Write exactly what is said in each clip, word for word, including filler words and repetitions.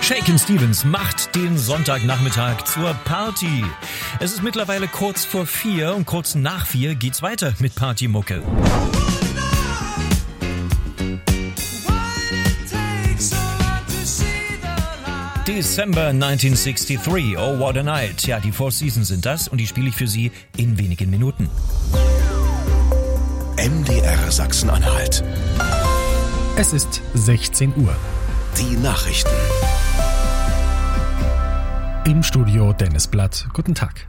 Shakin' Stevens macht den Sonntagnachmittag zur Party. Es ist mittlerweile kurz vor vier und kurz nach vier geht's weiter mit Partymucke. December neunzehnhundertdreiundsechzig, oh what a night. Ja, die Four Seasons sind das und die spiele ich für Sie in wenigen Minuten. M D R Sachsen-Anhalt. Es ist sechzehn Uhr. Die Nachrichten. Im Studio Dennis Blatt. Guten Tag.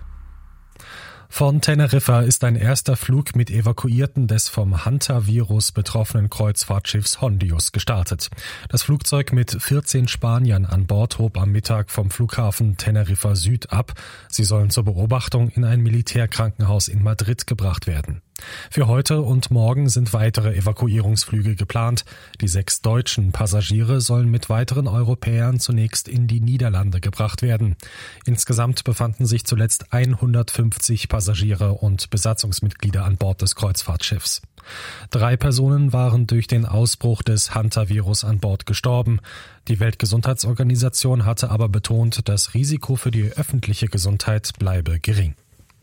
Von Teneriffa ist ein erster Flug mit Evakuierten des vom Hantavirus betroffenen Kreuzfahrtschiffs Hondius gestartet. Das Flugzeug mit vierzehn Spaniern an Bord hob am Mittag vom Flughafen Teneriffa Süd ab. Sie sollen zur Beobachtung in ein Militärkrankenhaus in Madrid gebracht werden. Für heute und morgen sind weitere Evakuierungsflüge geplant. Die sechs deutschen Passagiere sollen mit weiteren Europäern zunächst in die Niederlande gebracht werden. Insgesamt befanden sich zuletzt hundertfünfzig Passagiere und Besatzungsmitglieder an Bord des Kreuzfahrtschiffs. Drei Personen waren durch den Ausbruch des Hantavirus an Bord gestorben. Die Weltgesundheitsorganisation hatte aber betont, das Risiko für die öffentliche Gesundheit bleibe gering.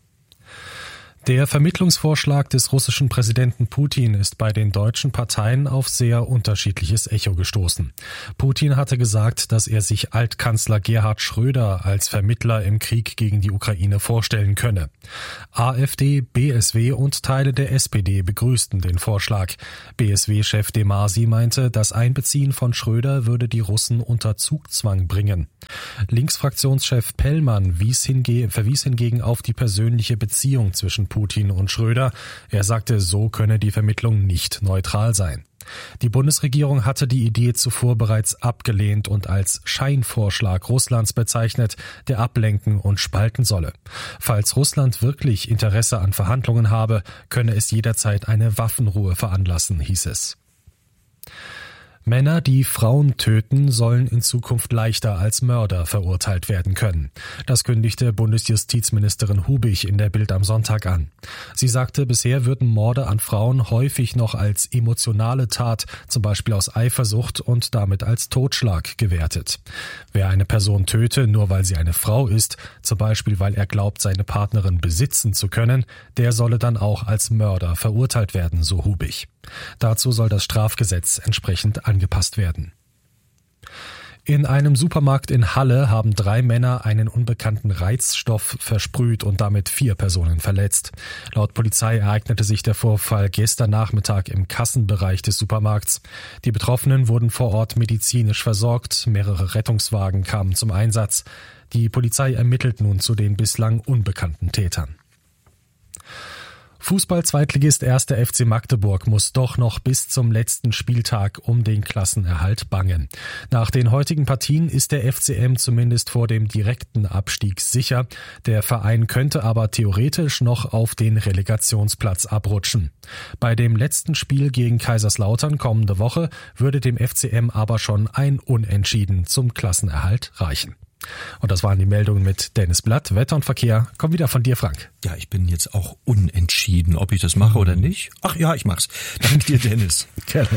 Der Vermittlungsvorschlag des russischen Präsidenten Putin ist bei den deutschen Parteien auf sehr unterschiedliches Echo gestoßen. Putin hatte gesagt, dass er sich Altkanzler Gerhard Schröder als Vermittler im Krieg gegen die Ukraine vorstellen könne. AfD, B S W und Teile der S P D begrüßten den Vorschlag. B S W-Chef de Masi meinte, das Einbeziehen von Schröder würde die Russen unter Zugzwang bringen. Linksfraktionschef Pellmann wies hinge- verwies hingegen auf die persönliche Beziehung zwischen Putin und Schröder. Er sagte, so könne die Vermittlung nicht neutral sein. Die Bundesregierung hatte die Idee zuvor bereits abgelehnt und als Scheinvorschlag Russlands bezeichnet, der ablenken und spalten solle. Falls Russland wirklich Interesse an Verhandlungen habe, könne es jederzeit eine Waffenruhe veranlassen, hieß es. Männer, die Frauen töten, sollen in Zukunft leichter als Mörder verurteilt werden können. Das kündigte Bundesjustizministerin Hubich in der Bild am Sonntag an. Sie sagte, bisher würden Morde an Frauen häufig noch als emotionale Tat, zum Beispiel aus Eifersucht und damit als Totschlag gewertet. Wer eine Person töte, nur weil sie eine Frau ist, zum Beispiel weil er glaubt, seine Partnerin besitzen zu können, der solle dann auch als Mörder verurteilt werden, so Hubich. Dazu soll das Strafgesetz entsprechend angepasst werden. In einem Supermarkt in Halle haben drei Männer einen unbekannten Reizstoff versprüht und damit vier Personen verletzt. Laut Polizei ereignete sich der Vorfall gestern Nachmittag im Kassenbereich des Supermarkts. Die Betroffenen wurden vor Ort medizinisch versorgt, mehrere Rettungswagen kamen zum Einsatz. Die Polizei ermittelt nun zu den bislang unbekannten Tätern. Fußball-Zweitligist erster F C Magdeburg muss doch noch bis zum letzten Spieltag um den Klassenerhalt bangen. Nach den heutigen Partien ist der F C M zumindest vor dem direkten Abstieg sicher. Der Verein könnte aber theoretisch noch auf den Relegationsplatz abrutschen. Bei dem letzten Spiel gegen Kaiserslautern kommende Woche würde dem F C M aber schon ein Unentschieden zum Klassenerhalt reichen. Und das waren die Meldungen mit Dennis Blatt. Wetter und Verkehr kommt wieder von dir, Frank. Ja, ich bin jetzt auch unentschieden, ob ich das mache oder nicht. Ach ja, ich mach's. Dank dir, Dennis. Gerne.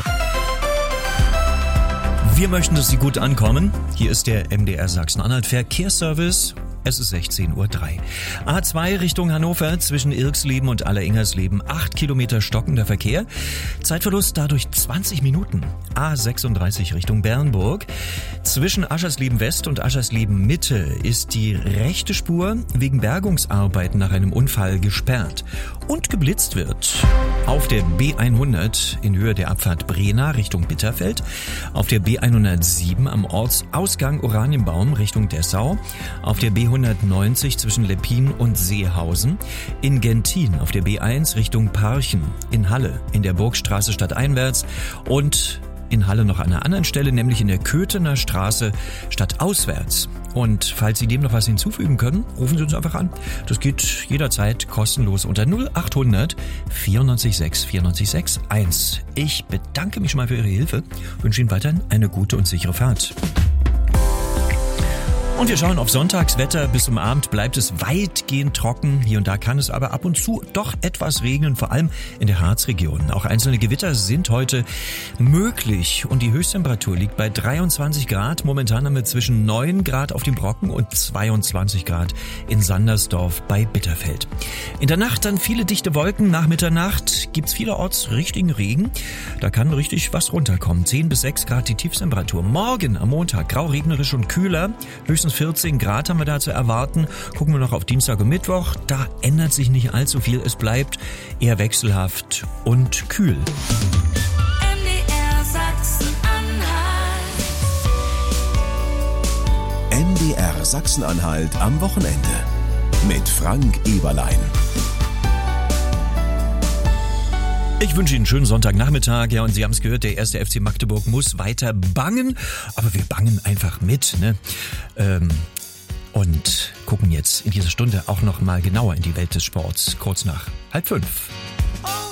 Wir möchten, dass Sie gut ankommen. Hier ist der M D R Sachsen-Anhalt Verkehrsservice. Es ist sechzehn Uhr drei. A zwei Richtung Hannover zwischen Irksleben und Alleringhersleben. acht Kilometer stockender Verkehr. Zeitverlust dadurch zwanzig Minuten. A sechsunddreißig Richtung Bernburg. Zwischen Aschersleben West und Aschersleben Mitte ist die rechte Spur wegen Bergungsarbeiten nach einem Unfall gesperrt. Und geblitzt wird auf der B hundert in Höhe der Abfahrt Brena Richtung Bitterfeld. Auf der B hundertsieben am Ortsausgang Oranienbaum Richtung Dessau. Auf der B hundertneunzig zwischen Leppin und Seehausen, in Gentin auf der B eins Richtung Parchen, in Halle in der Burgstraße stadteinwärts und in Halle noch an einer anderen Stelle, nämlich in der Köthener Straße stadtauswärts. Und falls Sie dem noch was hinzufügen können, rufen Sie uns einfach an. Das geht jederzeit kostenlos unter null acht hundert vierundneunzig sechs vierundneunzig sechs eins. Ich bedanke mich schon mal für Ihre Hilfe, wünsche Ihnen weiterhin eine gute und sichere Fahrt. Und wir schauen auf Sonntagswetter. Bis zum Abend bleibt es weitgehend trocken. Hier und da kann es aber ab und zu doch etwas regnen, vor allem in der Harzregion. Auch einzelne Gewitter sind heute möglich. Und die Höchsttemperatur liegt bei dreiundzwanzig Grad. Momentan haben wir zwischen neun Grad auf dem Brocken und zweiundzwanzig Grad in Sandersdorf bei Bitterfeld. In der Nacht dann viele dichte Wolken. Nach Mitternacht gibt's vielerorts richtigen Regen. Da kann richtig was runterkommen. zehn bis sechs Grad die Tiefstemperatur. Morgen am Montag grau, regnerisch und kühler. Höchstens vierzehn Grad haben wir da zu erwarten. Gucken wir noch auf Dienstag und Mittwoch. Da ändert sich nicht allzu viel. Es bleibt eher wechselhaft und kühl. M D R Sachsen-Anhalt. M D R Sachsen-Anhalt am Wochenende. Mit Frank Eberlein. Ich wünsche Ihnen einen schönen Sonntagnachmittag. Ja, und Sie haben es gehört, der erste F C Magdeburg muss weiter bangen. Aber wir bangen einfach mit, ne? Ähm, und gucken jetzt in dieser Stunde auch noch mal genauer in die Welt des Sports. Kurz nach halb fünf.